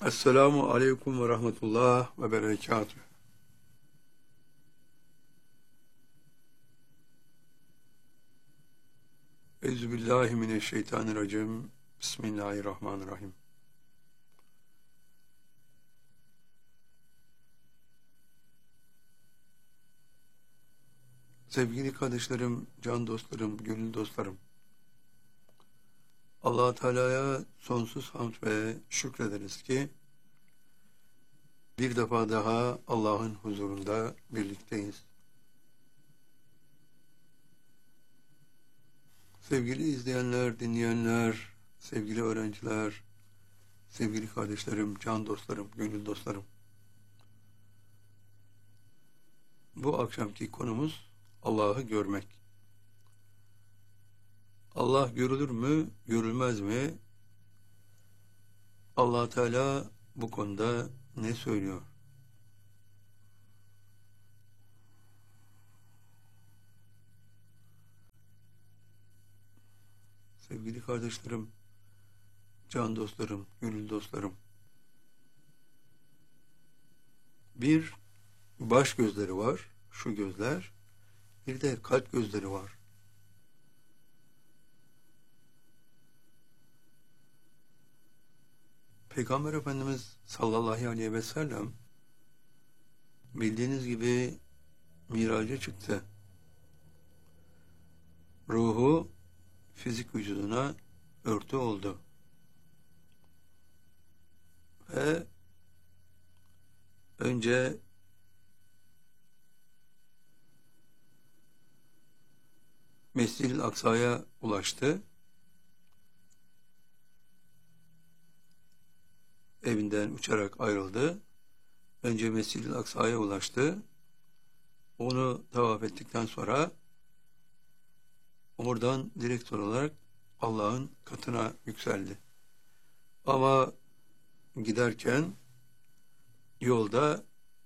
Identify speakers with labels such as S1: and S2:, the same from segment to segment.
S1: Esselamu aleyküm ve rahmetullah ve berekatüh. Euzubillahimineşşeytanirracim. Bismillahirrahmanirrahim. Sevgili kardeşlerim, can dostlarım, gönül dostlarım. Allah-u Teala'ya sonsuz hamd ve şükrederiz ki bir defa daha Allah'ın huzurunda birlikteyiz. Sevgili izleyenler, dinleyenler, sevgili öğrenciler, sevgili kardeşlerim, can dostlarım, gönül dostlarım. Bu akşamki konumuz Allah'ı görmek. Allah görülür mü, görülmez mi? Allah Teala bu konuda ne söylüyor? Sevgili kardeşlerim, can dostlarım, gönül dostlarım. Bir baş gözleri var, şu gözler. Bir de kalp gözleri var. Peygamber Efendimiz sallallahu aleyhi ve sellem bildiğiniz gibi miraca çıktı. Ruhu fizik vücuduna örtü oldu. Ve önce Mescid-i Aksa'ya ulaştı. Evinden uçarak ayrıldı. Önce Mescid-i Aksa'ya ulaştı. Onu tavaf ettikten sonra oradan direkt olarak Allah'ın katına yükseldi. Ama giderken yolda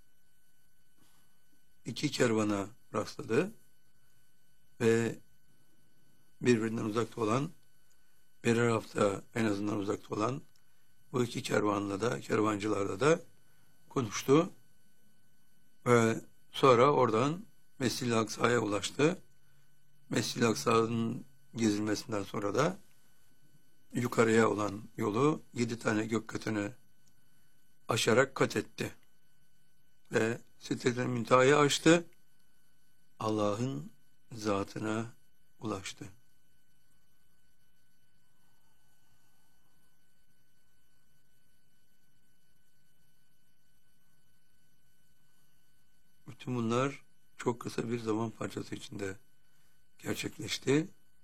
S1: iki kervana rastladı ve birbirinden uzakta olan, birer hafta en azından uzakta olan bu iki kervancılarla da konuştu ve sonra oradan Mescid-i Aksa'ya ulaştı. Mescid-i Aksa'nın gezilmesinden sonra da yukarıya olan yolu 7 tane gök katını aşarak kat etti. Ve Sidret-i Münteha'yı aştı. Allah'ın zatına ulaştı. Bütün bunlar çok kısa bir zaman parçası içinde gerçekleşti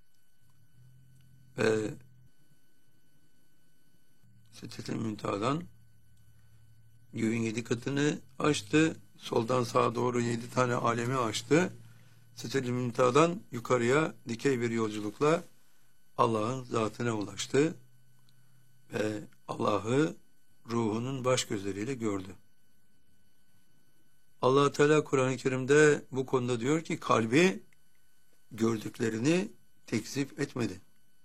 S1: ve Sidret-i Münteha'dan göğün 7 katını aştı. Soldan sağa doğru 7 tane alemi aştı. Sidret-i Münteha'dan yukarıya dikey bir yolculukla Allah'ın zatına ulaştı ve Allah'ı ruhunun baş gözleriyle gördü. Allah Teala Kur'an-ı Kerim'de bu konuda diyor ki kalbi gördüklerini tekzip etmedi.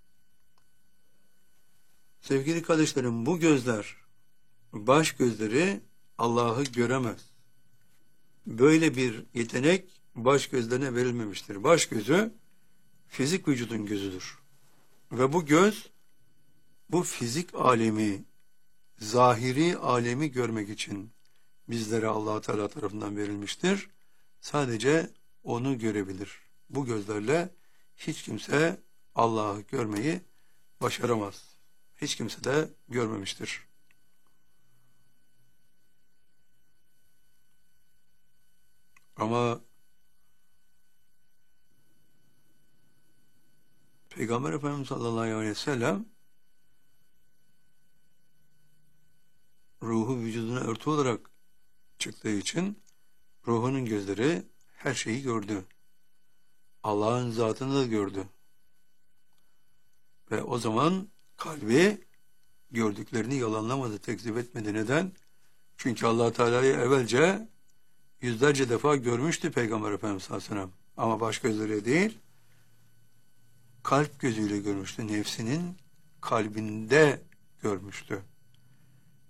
S1: Sevgili kardeşlerim, bu gözler, baş gözleri Allah'ı göremez. Böyle bir yetenek baş gözlerine verilmemiştir. Baş gözü fizik vücudun gözüdür. Ve bu göz, bu fizik alemi, zahiri alemi görmek için bizlere Allah Teala tarafından verilmiştir. Sadece onu görebilir. Bu gözlerle hiç kimse Allah'ı görmeyi başaramaz. Hiç kimse de görmemiştir. Ama Peygamber Efendimiz sallallahu aleyhi ve sellem ruhu vücuduna örtü olarak çıktığı için ruhunun gözleri her şeyi gördü. Allah'ın zatını da gördü. Ve o zaman kalbi gördüklerini yalanlamadı, tekzip etmedi. Neden? Çünkü Allah Teala'yı evvelce yüzlerce defa görmüştü Peygamber Efendimiz sallallahu aleyhi ve sellem. Ama baş gözüyle değil, kalp gözüyle görmüştü. Nefsinin kalbinde görmüştü.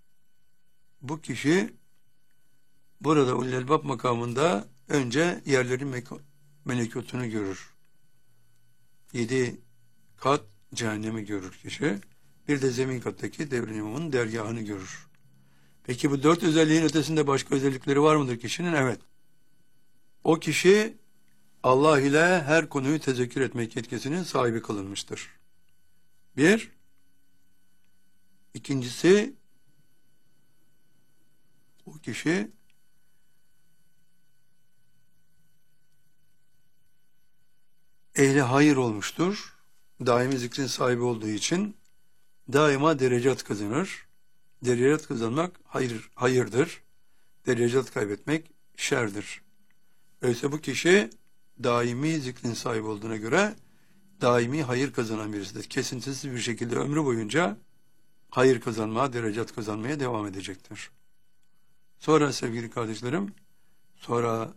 S1: bu kişi burada ulul elbab makamında önce yerlerin melekutunu görür. 7 kat cehennemi görür kişi. Bir de zemin kattaki devrin imamının dergahını görür. Peki bu 4 özelliğin ötesinde başka özellikleri var mıdır kişinin? Evet. O kişi Allah ile her konuyu tezekkür etmek yetkisinin sahibi kılınmıştır. Bir. İkincisi, o kişi ehli hayır olmuştur. Daimi zikrin sahibi olduğu için daima derecat kazanır. Derecat kazanmak hayırdır. Derecat kaybetmek şerdir. Öyleyse bu kişi daimi zikrin sahibi olduğuna göre daimi hayır kazanan birisidir. Kesintisiz bir şekilde ömrü boyunca hayır kazanmaya, derecat kazanmaya devam edecektir. Sonra sevgili kardeşlerim, sonra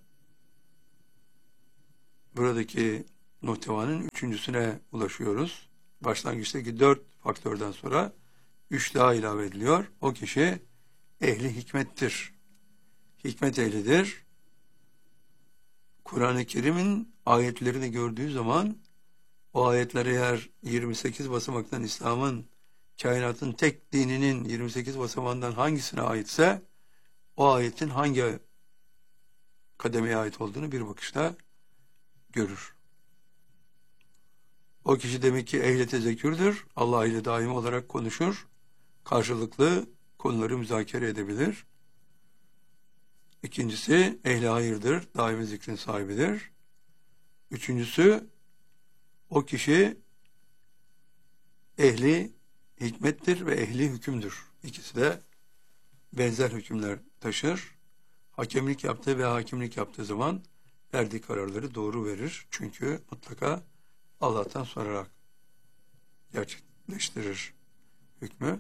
S1: buradaki muhtevanın üçüncüsüne ulaşıyoruz. Başlangıçtaki 4 faktörden sonra 3 daha ilave ediliyor. O kişi ehli hikmettir. Hikmet ehlidir. Kur'an-ı Kerim'in ayetlerini gördüğü zaman o ayetler eğer 28 basamaktan İslam'ın, kainatın tek dininin 28 basamağından hangisine aitse o ayetin hangi kademeye ait olduğunu bir bakışta görür. O kişi demek ki ehli tezekkürdür. Allah ile daimi olarak konuşur. Karşılıklı konuları müzakere edebilir. İkincisi ehli hayırdır. Daimi zikrin sahibidir. Üçüncüsü o kişi ehli hikmettir ve ehli hükümdür. İkisi de benzer hükümler taşır. Hakemlik yaptığı ve hakimlik yaptığı zaman verdiği kararları doğru verir. Çünkü mutlaka Allah'tan sorarak gerçekleştirir hükmü.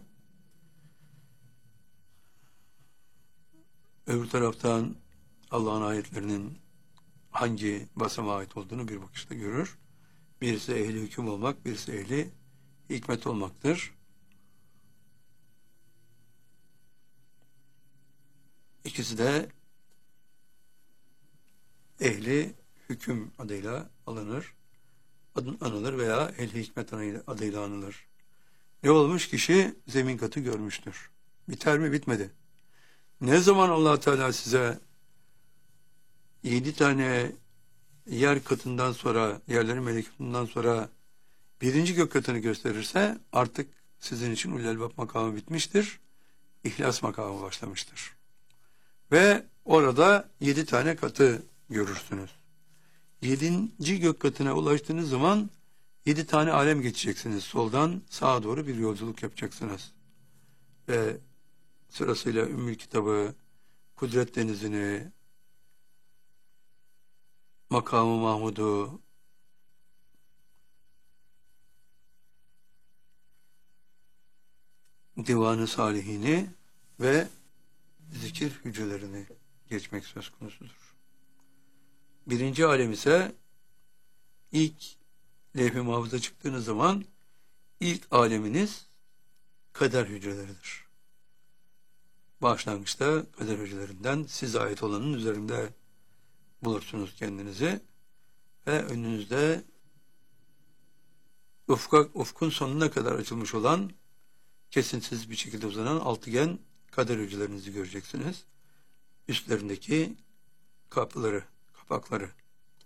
S1: Öbür taraftan Allah'ın ayetlerinin hangi basamağa ait olduğunu bir bakışta görür. Birisi ehli hüküm olmak, birisi ehli hikmet olmaktır. İkisi de ehli hüküm adıyla anılır veya ehli hikmet adıyla anılır. Ne olmuş? Kişi zemin katı görmüştür. Biter mi? Bitmedi. Ne zaman Allah Teala size 7 tane yer katından sonra, yerlerin melekutundan sonra 1. gök katını gösterirse artık sizin için ulul elbab makamı bitmiştir. İhlas makamı başlamıştır. Ve orada 7 tane katı görürsünüz. 7. gök katına ulaştığınız zaman 7 tane alem geçeceksiniz. Soldan sağa doğru bir yolculuk yapacaksınız. Ve sırasıyla Ümmül Kitabı, Kudret Denizi'ni, Makamı Mahmud'u, Divan-ı Salihini ve zikir hücrelerini geçmek söz konusudur. 1. alem ise ilk levh-i mahfuza çıktığınız zaman ilk aleminiz kader hücreleridir. Başlangıçta kader hücrelerinden size ait olanın üzerinde bulursunuz kendinizi ve önünüzde ufkun sonuna kadar açılmış olan kesintisiz bir şekilde uzanan altıgen kader hücrelerinizi göreceksiniz. Üstlerindeki kapakları.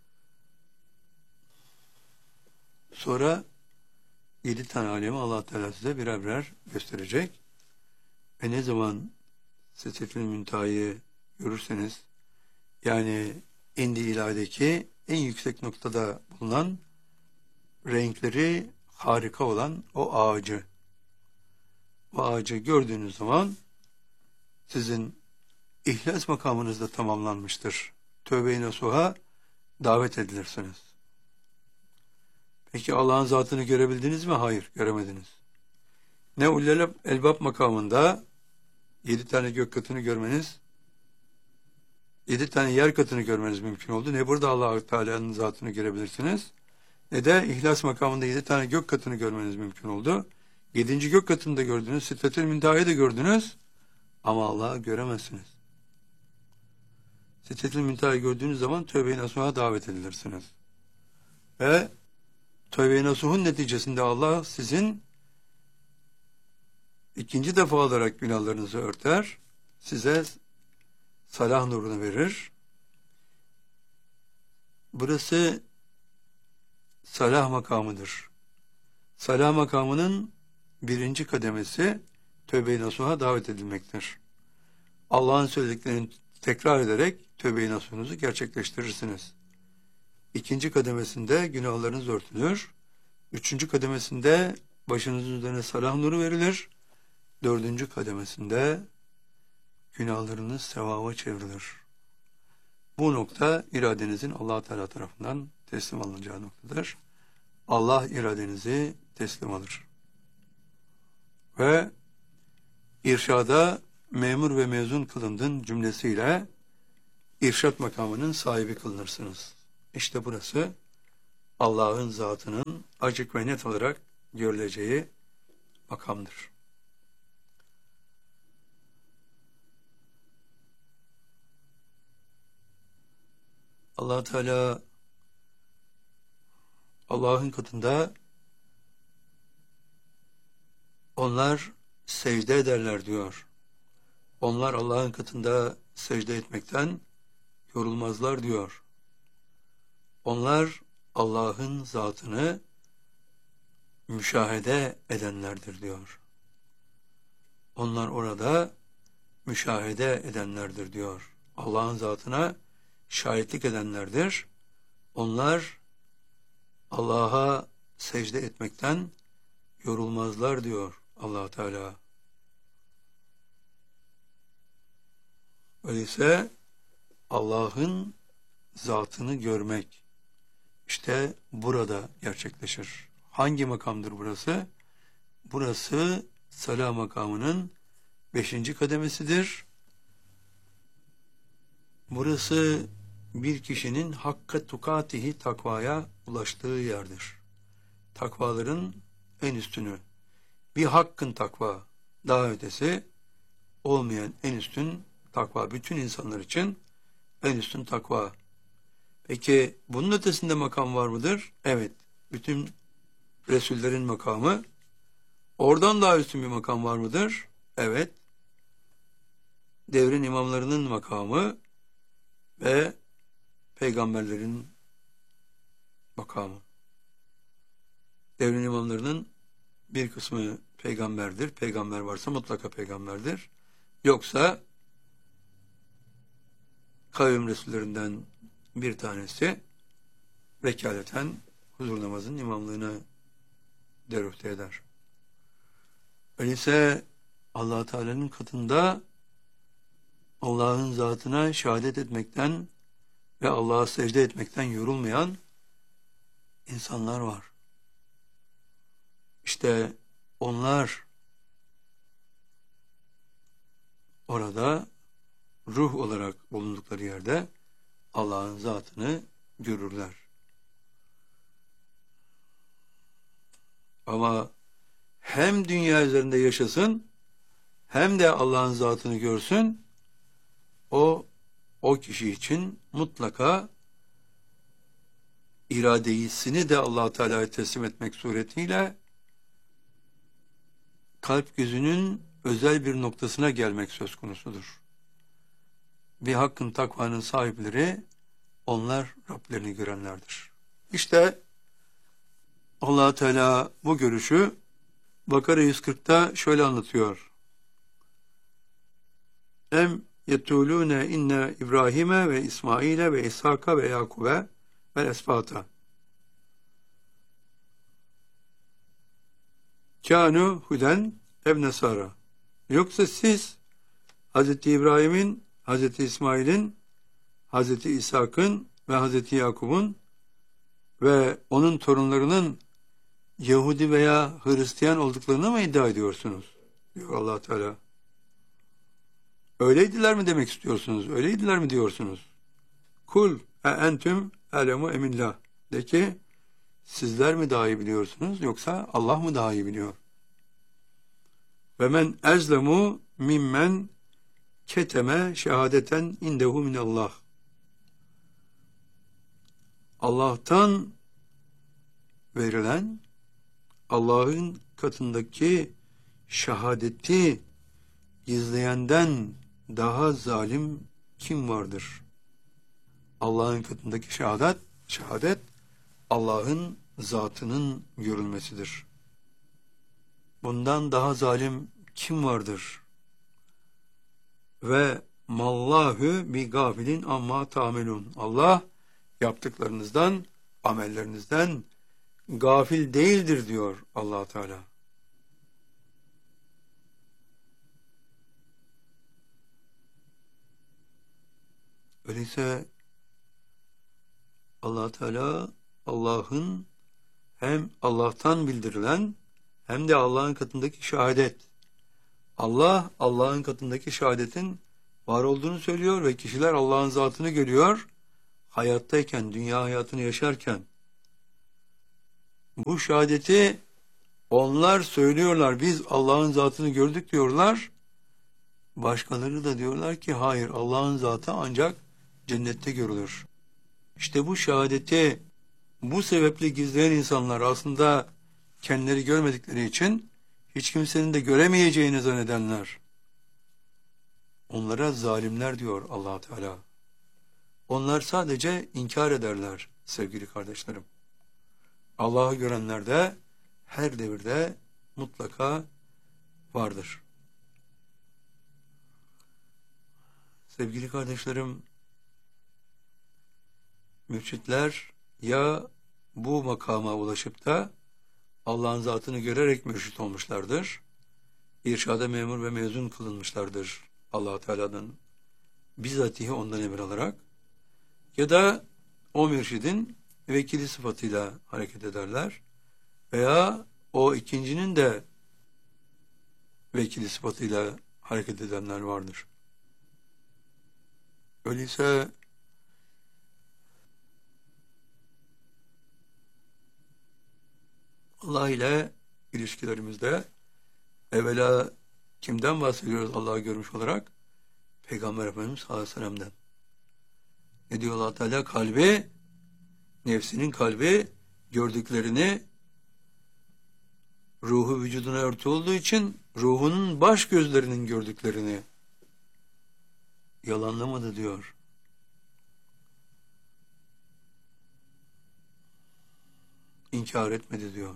S1: Sonra 7 tane alemi Allah Teala size birer birer gösterecek. Ve ne zaman Sidretül Münteha'yı görürseniz, yani indi ilahideki en yüksek noktada bulunan renkleri harika olan o ağacı gördüğünüz zaman sizin ihlas makamınız da tamamlanmıştır. Tövbe-i nasuha davet edilirsiniz. Peki Allah'ın zatını görebildiniz mi? Hayır, göremediniz. Ne ulul elbab makamında 7 tane gök katını görmeniz, 7 tane yer katını görmeniz mümkün oldu. Ne burada Allah-u Teala'nın zatını görebilirsiniz, ne de ihlas makamında 7 tane gök katını görmeniz mümkün oldu. 7. gök katını da gördünüz, Sidretül Münteha'yı da gördünüz. Ama Allah'ı göremezsiniz. Sidretül Münteha'yı gördüğünüz zaman tövbe-i nasuha davet edilirsiniz. Ve tövbe-i nasuhun neticesinde Allah sizin ikinci defa olarak günahlarınızı örter, size salah nurunu verir. Burası salah makamıdır. Salah makamının birinci kademesi tövbe-i nasuha davet edilmektir. Allah'ın söylediklerini tekrar ederek tövbe-i nasuhunuzu gerçekleştirirsiniz. İkinci kademesinde günahlarınız örtülür. Üçüncü kademesinde başınızın üzerine salah nuru verilir. Dördüncü kademesinde günahlarınız sevaba çevrilir. Bu nokta iradenizin Allah Teala tarafından teslim alınacağı noktadır. Allah iradenizi teslim alır. Ve irşada memur ve mezun kılındın cümlesiyle irşat makamının sahibi kılınırsınız. İşte burası Allah'ın zatının açık ve net olarak görüleceği makamdır. Allah Teala Allah'ın katında onlar secde ederler diyor. Onlar Allah'ın katında secde etmekten yorulmazlar diyor. Onlar Allah'ın zatını müşahede edenlerdir diyor. Onlar orada müşahede edenlerdir diyor. Allah'ın zatına şahitlik edenlerdir. Onlar Allah'a secde etmekten yorulmazlar diyor Allah Teala. Öyleyse Allah'ın zatını görmek işte burada gerçekleşir. Hangi makamdır burası? Burası salah makamının 5. kademesidir. Burası bir kişinin hakka tukatihi takvaya ulaştığı yerdir. Takvaların en üstünü. Bir hakkın takva, daha ötesi olmayan en üstün takva. Bütün insanlar için en üstün takva. Peki bunun ötesinde makam var mıdır? Evet. Bütün Resullerin makamı. Oradan daha üstün bir makam var mıdır? Evet. Devrin imamlarının makamı ve peygamberlerin makamı. Devrin imamlarının bir kısmı peygamberdir. Peygamber varsa mutlaka peygamberdir. Yoksa kavim Resullerinden bir tanesi vekaleten huzur namazının imamlığını derüfte eder. Öyleyse Allah Teala'nın katında Allah'ın zatına şehadet etmekten ve Allah'a secde etmekten yorulmayan insanlar var. İşte onlar orada ruh olarak bulundukları yerde Allah'ın zatını görürler. Ama hem dünya üzerinde yaşasın hem de Allah'ın zatını görsün, o kişi için mutlaka iradesini de Allah Teala'ya teslim etmek suretiyle kalp gözünün özel bir noktasına gelmek söz konusudur. Bir hakkın takvanın sahipleri onlar Rablerini görenlerdir. İşte Allah Teala bu görüşü Bakara 140'ta şöyle anlatıyor. Em yetulune inne İbrahim'e ve İsmail'e ve İshak'a ve Yakub'e ve esbata. Kânu huden ev nesara. Yoksa siz Hz. İbrahim'in, Hz. İsmail'in, Hz. İshak'ın ve Hz. Yakub'un ve onun torunlarının Yahudi veya Hristiyan olduklarını mı iddia ediyorsunuz? Diyor Allah Teala. Öyleydiler mi demek istiyorsunuz? Öyleydiler mi diyorsunuz? Kul entüm elemu eminlah. De ki sizler mi daha iyi biliyorsunuz yoksa Allah mı daha iyi biliyor? Ve men ezlemu mimmen keteme şehadeten indehu minallah. Allah'tan verilen, Allah'ın katındaki şehadeti gizleyenden daha zalim kim vardır? Allah'ın katındaki şehadet Allah'ın zatının görülmesidir. Bundan daha zalim kim vardır? Ve mallahu bi gafilin amma ta'melun. Allah yaptıklarınızdan, amellerinizden gafil değildir diyor Allah Teala. Öyleyse Allah Teala Allah'ın hem Allah'tan bildirilen hem de Allah'ın katındaki şehadet. Allah Allah'ın katındaki şehadetin var olduğunu söylüyor ve kişiler Allah'ın zatını görüyor. Hayattayken, dünya hayatını yaşarken bu şehadeti onlar söylüyorlar. Biz Allah'ın zatını gördük diyorlar. Başkaları da diyorlar ki hayır, Allah'ın zatı ancak cennette görülür. İşte bu şehadeti bu sebeple gizleyen insanlar aslında kendileri görmedikleri için hiç kimsenin de göremeyeceğini zannedenler. Onlara zalimler diyor Allah Teala. Onlar sadece inkar ederler sevgili kardeşlerim. Allah'ı görenler de her devirde mutlaka vardır. Sevgili kardeşlerim, mürşitler ya bu makama ulaşıp da Allah'ın zatını görerek mürşit olmuşlardır, irşada memur ve mezun kılınmışlardır Allah Teala'dan bizzatihi ondan emir alarak, ya da o mürşidin vekili sıfatıyla hareket ederler veya o ikincinin de vekili sıfatıyla hareket edenler vardır. Öyleyse Allah ile ilişkilerimizde evvela kimden bahsediyoruz Allah'ı görmüş olarak? Peygamber Efendimiz sallallahu aleyhi ve sellem'den. Ne diyor Allah Teala? Kalbi, nefsinin kalbi gördüklerini, ruhu vücuduna örtü olduğu için ruhunun baş gözlerinin gördüklerini yalanlamadı diyor. İnkar etmedi diyor.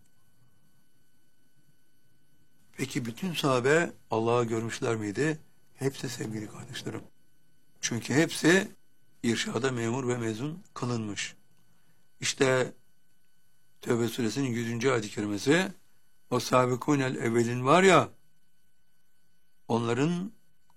S1: Peki bütün sahabe Allah'ı görmüşler miydi? Hepsi sevgili kardeşlerim. Çünkü hepsi irşada memur ve mezun kılınmış. İşte Tevbe suresinin 100. ayet-i kerimesi, o sabikunel evvelin var ya, onların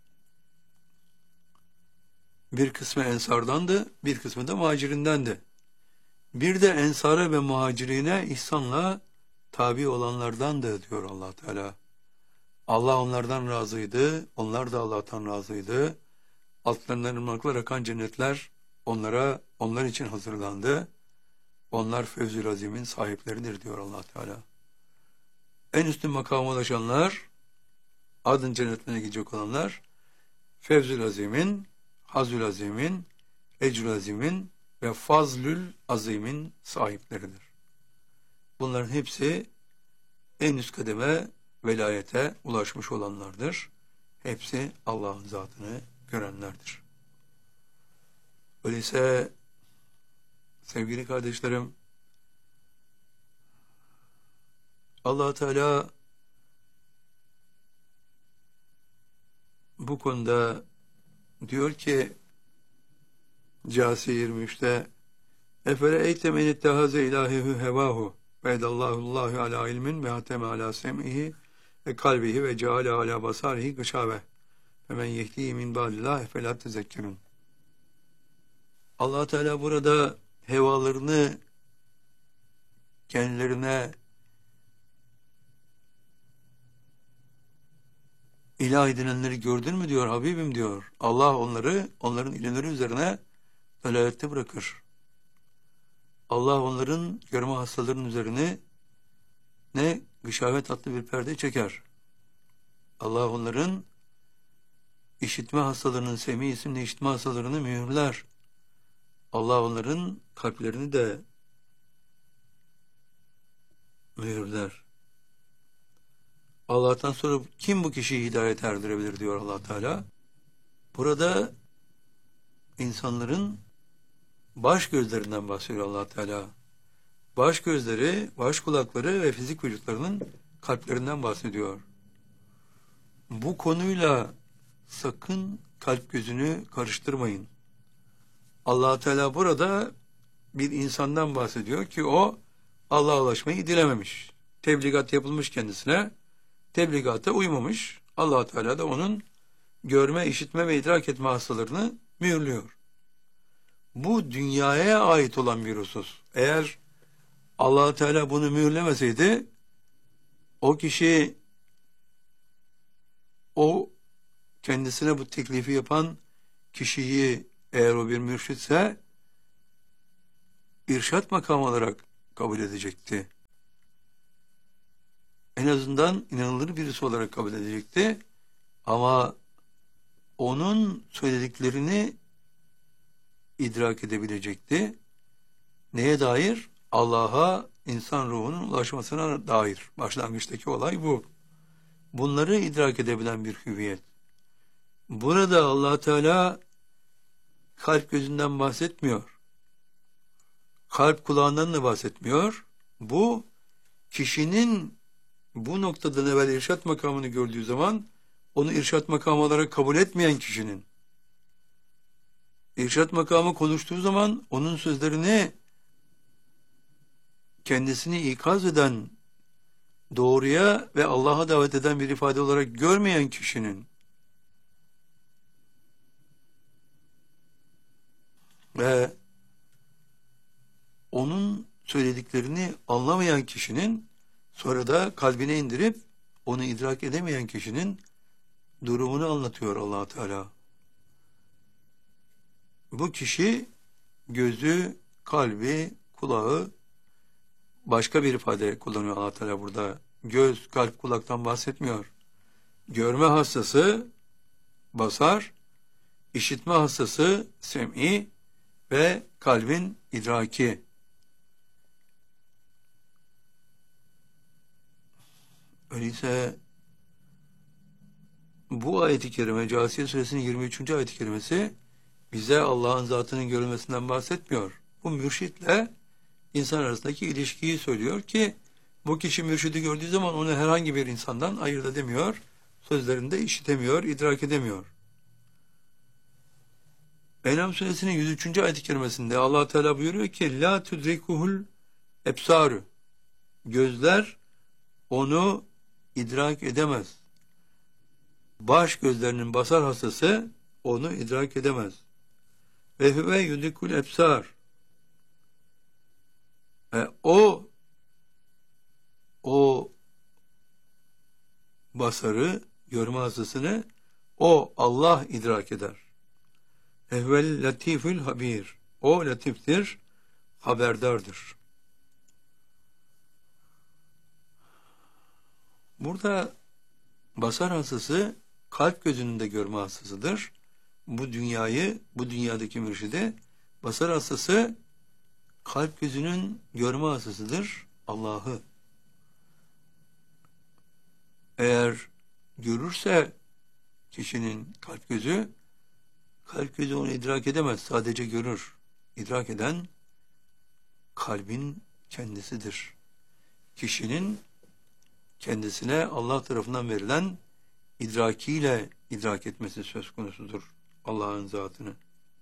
S1: bir kısmı ensardandı, bir kısmı da muhacirindendi. Bir de ensara ve muhacirine ihsanla tabi olanlardandı diyor Allah Teala. Allah onlardan razıydı, onlar da Allah'tan razıydı. Altlarından ırmaklar akan cennetler onlar için hazırlandı. Onlar Fevzül Azim'in sahipleridir diyor Allah Teala. En üstün makama ulaşanlar, adın cennetine gidecek olanlar, Fevzül Azim'in, Hazül Azim'in, Ecrül Azim'in ve Fazlül Azim'in sahipleridir. Bunların hepsi en üst kademe velayete ulaşmış olanlardır. Hepsi Allah'ın zatını görenlerdir. Öyleyse sevgili kardeşlerim, Allah Teala bu konuda diyor ki Câsiye 23'te Efere eyte men ittehaze ilahehu hevahu ve edallahullahu ala ilmin ve hateme ala sem'ihi ve kalbihi ve ceale ala basarihi gışave ve men yehdihi min ba'dillah efelâ tezekkerun. Allah Teala burada hevalarını kendilerine ilah edinenleri gördün mü diyor Habibim diyor. Allah onların ilahları üzerine dalalette bırakır. Allah onların görme hastalarının üzerine ne gışavet adlı bir perde çeker. Allah onların işitme hastalarının, Semi isimli işitme hastalarını mühürler. Allah onların kalplerini de mühürler. Allah'tan sonra kim bu kişiyi hidayete erdirebilir diyor Allah Teala. Burada insanların baş gözlerinden bahsediyor Allah Teala. Baş gözleri, baş kulakları ve fizik vücutlarının kalplerinden bahsediyor. Bu konuyla sakın kalp gözünü karıştırmayın. Allah Teala burada bir insandan bahsediyor ki o Allah'a ulaşmayı dilememiş. Tebligat yapılmış kendisine. Tebligata uymamış. Allah Teala da onun görme, işitme ve idrak etme hastalarını mühürlüyor. Bu dünyaya ait olan bir husus. Eğer Allah Teala bunu mühürlemeseydi, o kişi, o kendisine bu teklifi yapan kişiyi, eğer o bir mürşitse, irşat makamı olarak kabul edecekti. En azından inanılır birisi olarak kabul edecekti. Ama onun söylediklerini idrak edebilecekti. Neye dair? Allah'a insan ruhunun ulaşmasına dair. Başlangıçtaki olay bu. Bunları idrak edebilen bir hüviyet. Burada Allah Teala kalp gözünden bahsetmiyor. Kalp kulağından da bahsetmiyor. Bu kişinin bu noktadan evvel irşat makamını gördüğü zaman onu irşat makamı olarak kabul etmeyen kişinin, irşat makamı konuştuğu zaman onun sözlerini kendisini ikaz eden, doğruya ve Allah'a davet eden bir ifade olarak görmeyen kişinin ve onun söylediklerini anlamayan kişinin, sonra da kalbine indirip onu idrak edemeyen kişinin durumunu anlatıyor Allah Teala. Bu kişi gözü, kalbi, kulağı, başka bir ifade kullanıyor Allah Teala burada. Göz, kalp, kulaktan bahsetmiyor. Görme hastası basar, işitme hastası sem'i ve kalbin idraki. Öyleyse bu ayet-i kerime, Câsiye Suresinin 23. ayet-i kerimesi bize Allah'ın zatının görülmesinden bahsetmiyor. Bu mürşitle insan arasındaki ilişkiyi söylüyor ki bu kişi mürşidi gördüğü zaman onu herhangi bir insandan ayırt edemiyor, sözlerinde işitemiyor, idrak edemiyor. En'am Suresinin 103. ayet-i kerimesinde Allah Teala buyuruyor ki la tudrikuhul ebsaru, gözler onu idrak edemez. Baş gözlerinin basar hastası onu idrak edemez. Ve huve yudrikul ebsar, o basarı, görme hastasını o Allah idrak eder. Ehvel latifül habir, o latiftir, haberdardır. Burada basar hastası kalp gözünün de görme hastasıdır. Bu dünyayı, bu dünyadaki mürşidi, basar hastası kalp gözünün görme hastasıdır, Allah'ı. Eğer görürse kişinin kalp gözü onu idrak edemez, sadece görür. İdrak eden kalbin kendisidir. Kişinin kendisine Allah tarafından verilen idrakiyle idrak etmesi söz konusudur Allah'ın zatını.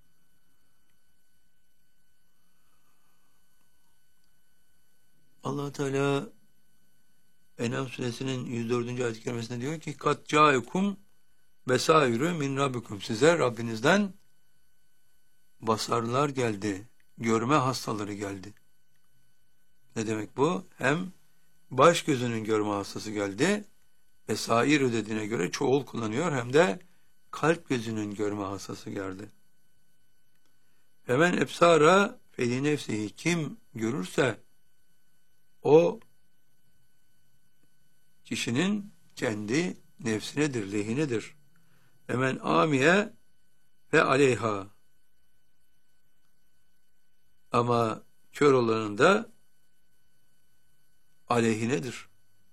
S1: Allah Teala En'am Suresinin 104. ayet-i kerimesinde diyor ki kat câekum besâirü min rabbikum, size Rabbinizden basarlar geldi, görme hastaları geldi. Ne demek bu? Hem baş gözünün görme hastası geldi, vesairu dediğine göre çoğul kullanıyor, hem de kalp gözünün görme hastası geldi. Hemen ebsara feli nefsihi, kim görürse o kişinin kendi nefsinedir, lehinedir. Hemen amiye ve aleyha. Ama kör olanın da aleyhinedir.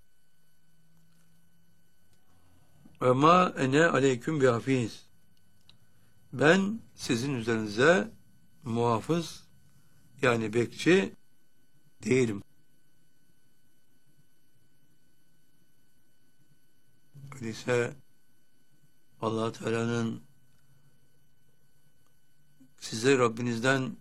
S1: Ve ma ene aleyküm bihafiz. Ben sizin üzerinize muhafız, yani bekçi değilim. Öyleyse Allah Teala'nın size Rabbinizden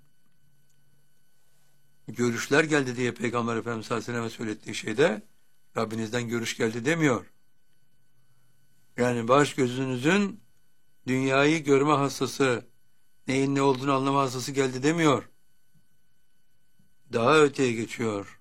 S1: görüşler geldi diye Peygamber Efendimiz sallallahu aleyhi ve sellem'e söylettiği şeyde Rabbinizden görüş geldi demiyor. Yani baş gözünüzün dünyayı görme hastası, neyin ne olduğunu anlama hastası geldi demiyor. Daha öteye geçiyor.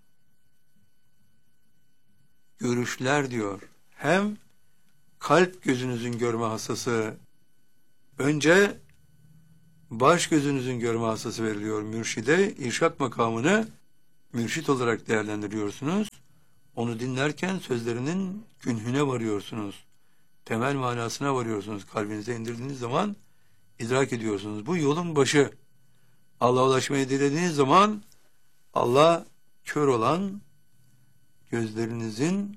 S1: Görüşler diyor. Hem kalp gözünüzün görme hastası, önce baş gözünüzün görme hastası veriliyor mürşide. İrşad makamını mürşit olarak değerlendiriyorsunuz. Onu dinlerken sözlerinin künhüne varıyorsunuz. Temel manasına varıyorsunuz. Kalbinize indirdiğiniz zaman idrak ediyorsunuz. Bu yolun başı. Allah'a ulaşmayı dilediğiniz zaman Allah kör olan gözlerinizin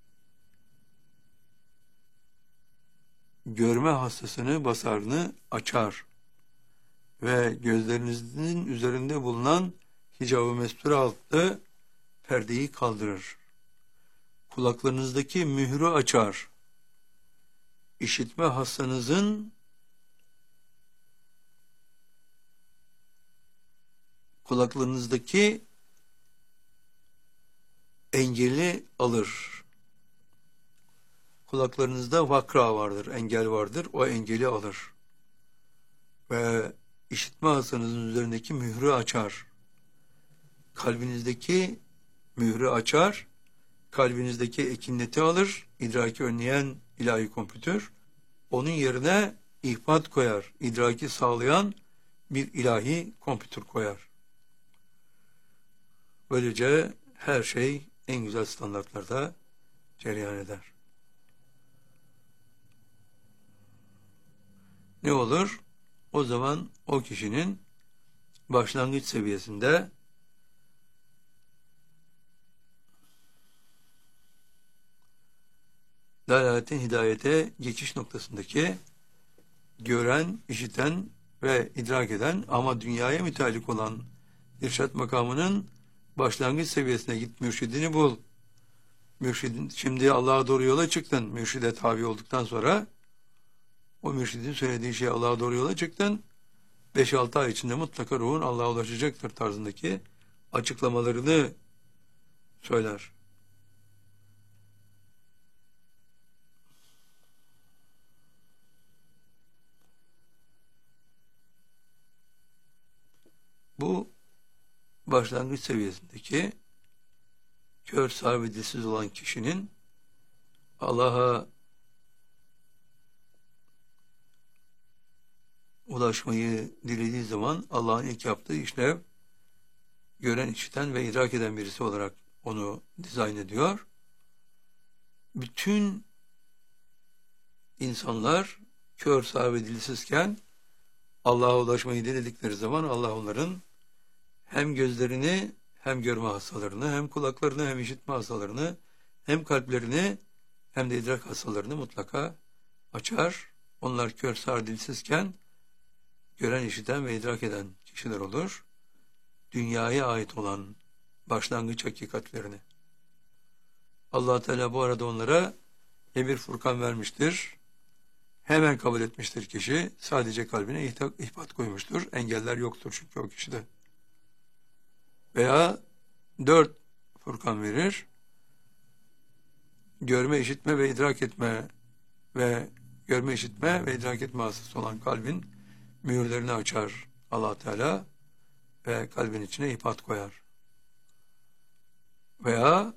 S1: görme hastasını, basarını açar ve gözlerinizin üzerinde bulunan hicab-ı mesture altı perdeyi kaldırır. Kulaklarınızdaki mührü açar. İşitme hastanızın kulaklarınızdaki engeli alır. Kulaklarınızda vakra vardır, engel vardır. O engeli alır. Ve işitme hastanızın üzerindeki mührü açar. Kalbinizdeki mührü açar. Kalbinizdeki ekinleti alır. İdraki önleyen ilahi kompütür. Onun yerine ihbat koyar. İdraki sağlayan bir ilahi kompütür koyar. Böylece her şey en güzel standartlarda cereyan eder. Ne olur? O zaman o kişinin başlangıç seviyesinde dalaletin hidayete geçiş noktasındaki gören, işiten ve idrak eden ama dünyaya müteallik olan irşad makamının başlangıç seviyesine git, mürşidini bul. Mürşidin, şimdi Allah'a doğru yola çıktın. Mürşide tabi olduktan sonra o mürşidin söylediği şey Allah'a doğru yola çıktın. 5-6 ay içinde mutlaka ruhun Allah'a ulaşacaktır tarzındaki açıklamalarını söyler. Bu başlangıç seviyesindeki kör, sağır, dilsiz olan kişinin Allah'a ulaşmayı dilediği zaman Allah'ın ilk yaptığı işlev gören, işiten ve idrak eden birisi olarak onu dizayn ediyor. Bütün insanlar kör, sağır ve dilsizken Allah'a ulaşmayı diledikleri zaman Allah onların hem gözlerini, hem görme hastalarını, hem kulaklarını, hem işitme hastalarını, hem kalplerini, hem de idrak hastalarını mutlaka açar. Onlar kör, sağır, dilsizken gören, işiten ve idrak eden kişiler olur. Dünyaya ait olan başlangıç hakikatlerini. Allah Teala bu arada onlara bir Furkan vermiştir. Hemen kabul etmiştir kişi. Sadece kalbine ihbat koymuştur. Engeller yoktur çünkü o kişide. Veya 4 Furkan verir. Görme, işitme ve idrak etme ve görme, işitme ve idrak etme hastası olan kalbin mühürlerini açar Allah Teala ve kalbin içine ihbat koyar. Veya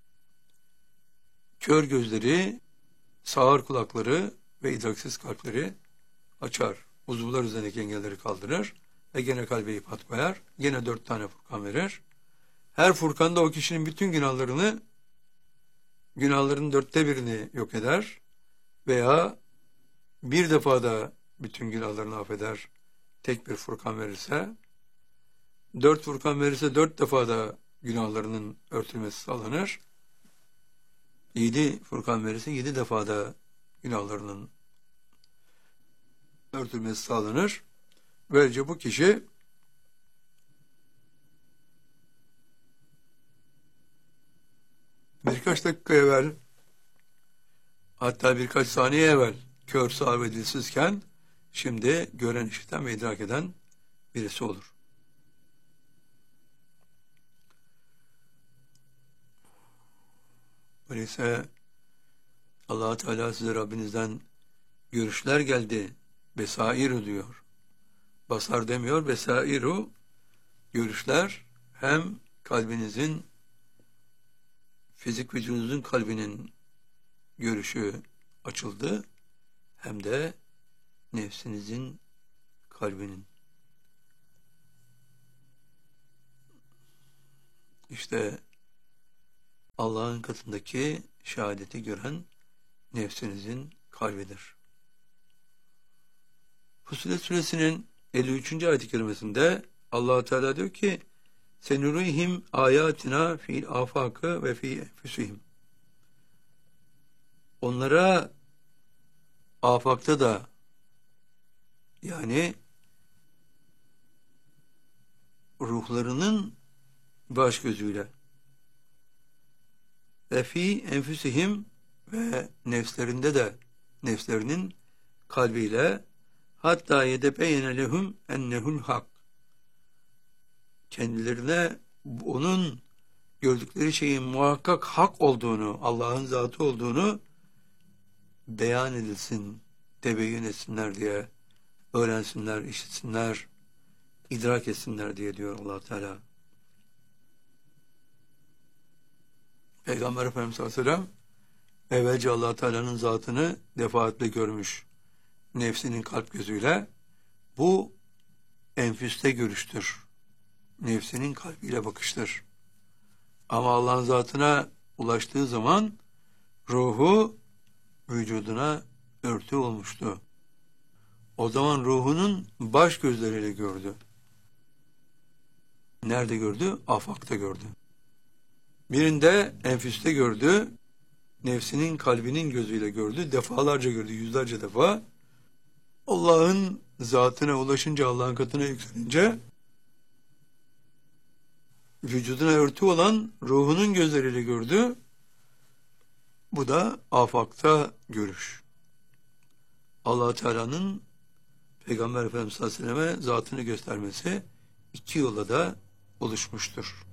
S1: kör gözleri, sağır kulakları ve idraksiz kalpleri açar. Uzuvlar üzerindeki engelleri kaldırır ve gene kalbe ihbat koyar. Gene 4 tane Furkan verir. Her Furkan'da o kişinin bütün günahlarının 4'te 1'ini yok eder veya bir defada bütün günahlarını affeder, tek bir Furkan verirse, 4 Furkan verirse 4 defada günahlarının örtülmesi sağlanır. 7 Furkan verirse 7 defada günahlarının örtülmesi sağlanır. Böylece bu kişi birkaç dakika evvel, hatta birkaç saniye evvel kör, sağır ve dilsizken şimdi gören, işiten ve idrak eden birisi olur. Öyleyse Allah Teala size Rabbinizden görüşler geldi, besairu diyor. Basar demiyor, besairu, görüşler, hem kalbinizin, fizik vücudunuzun kalbinin görüşü açıldı, hem de nefsinizin kalbinin. İşte Allah'ın katındaki şehadeti gören nefsinizin kalbidir. Fussilet suresinin 53. ayet-i kerimesinde Allah Teala diyor ki: "Senurihim ayatina fil afakı ve fi enfusihim." Onlara afakta da, yani ruhlarının baş gözüyle, ve fi enfusihim, ve nefslerinde de, nefslerinin kalbiyle, hatta yedebeyene lehum ennehul hak, kendilerine onun gördükleri şeyin muhakkak hak olduğunu, Allah'ın zatı olduğunu beyan edilsin, tebeyyün etsinler diye, öğrensinler, işitsinler, idrak etsinler diye diyor Allah Teala. Peygamber Efendimiz Aleyhisselam evvelce Allah Teala'nın zatını defaatle görmüş, nefsinin kalp gözüyle. Bu enfüste görüştür, nefsinin kalbiyle bakıştır. Ama Allah'ın zatına ulaştığı zaman ruhu vücuduna örtü olmuştu. O zaman ruhunun baş gözleriyle gördü. Nerede gördü? Afakta gördü. Birinde enfüste gördü, nefsinin kalbinin gözüyle gördü, defalarca gördü, yüzlerce defa. Allah'ın zatına ulaşınca, Allah'ın katına yükselince, vücuduna örtü olan ruhunun gözleriyle gördü. Bu da afakta görüş. Allah Teala'nın Peygamber Efendimiz Aleyhisselam'a zatını göstermesi iki yola da oluşmuştur.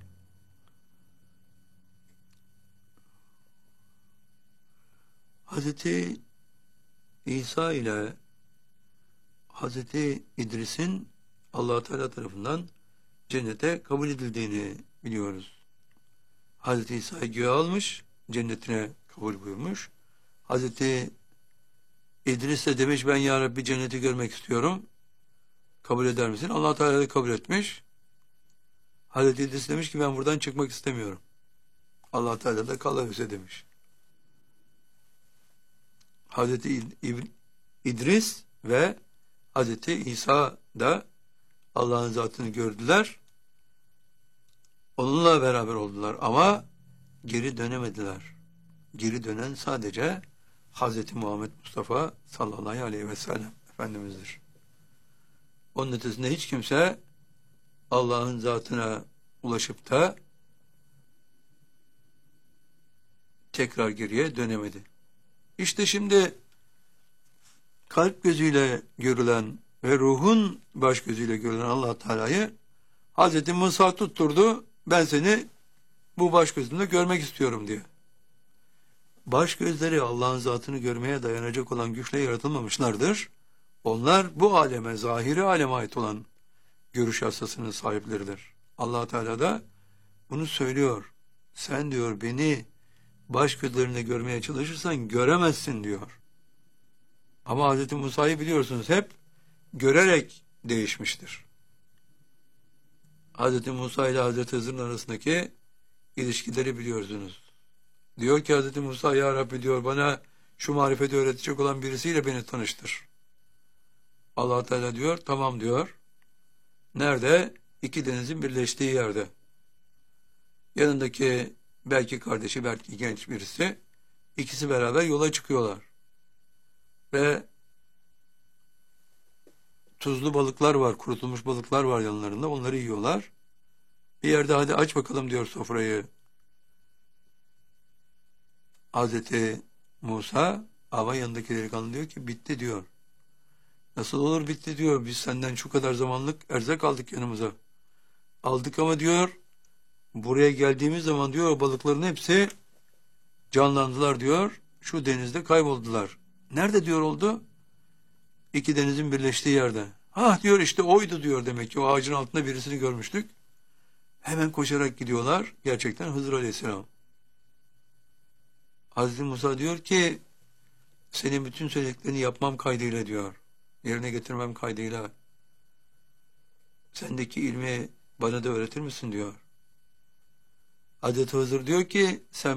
S1: Hazreti İsa ile Hazreti İdris'in Allah Teala tarafından cennete kabul edildiğini biliyoruz. Hazreti İsa'yı göğe almış, cennetine kabul buyurmuş. Hazreti İdris de demiş, ben ya Rabbi cenneti görmek istiyorum, kabul eder misin? Allah Teala da kabul etmiş. Hazreti İdris demiş ki, ben buradan çıkmak istemiyorum. Allah Teala da kal öyleyse demiş. Hazreti İdris ve Hazreti İsa da Allah'ın zatını gördüler. Onunla beraber oldular ama geri dönemediler. Geri dönen sadece Hazreti Muhammed Mustafa sallallahu aleyhi ve sellem Efendimiz'dir. Onun ötesinde hiç kimse Allah'ın zatına ulaşıp da tekrar geriye dönemedi. İşte şimdi kalp gözüyle görülen ve ruhun baş gözüyle görülen Allah Teala'yı Hazreti Musa tutturdu, ben seni bu baş gözünde görmek istiyorum diye. Baş gözleri Allah'ın zatını görmeye dayanacak olan güçle yaratılmamışlardır. Onlar bu aleme, zahiri aleme ait olan görüş hassasının sahipleridir. Allah Teala da bunu söylüyor. Sen diyor beni baş gözlerinde görmeye çalışırsan göremezsin diyor. Ama Hz. Musa'yı biliyorsunuz hep görerek değişmiştir. Hz. Musa ile Hz. Hızır'ın arasındaki ilişkileri biliyorsunuz. Diyor ki Hz. Musa, ya Rabbi diyor, bana şu marifeti öğretecek olan birisiyle beni tanıştır. Allah Teala diyor, tamam diyor. Nerede? İki denizin birleştiği yerde. Yanındaki belki kardeşi, belki genç birisi. İkisi beraber yola çıkıyorlar. Ve tuzlu balıklar var, kurutulmuş balıklar var yanlarında. Onları yiyorlar. Bir yerde hadi aç bakalım diyor sofrayı Hazreti Musa. Ama yanındaki delikanlı diyor ki bitti diyor. Nasıl olur bitti diyor. Biz senden şu kadar zamanlık erzak aldık yanımıza. Aldık ama diyor buraya geldiğimiz zaman diyor o balıkların hepsi canlandılar diyor. Şu denizde kayboldular. Nerede diyor oldu? İki denizin birleştiği yerde. Ha diyor işte oydu diyor demek ki o ağacın altında birisini görmüştük. Hemen koşarak gidiyorlar. Gerçekten Hızır Aleyhisselam. Hazreti Musa diyor ki senin bütün söylediklerini yapmam kaydıyla diyor. Yerine getirmem kaydıyla. Sendeki ilmi bana da öğretir misin diyor. Hazreti Hızır diyor ki sen